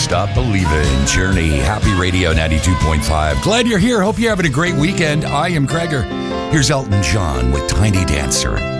Stop Believin'. Journey, Happy Radio 92.5. Glad you're here. Hope you're having a great weekend. I am Kreger. Here's Elton John with Tiny Dancer.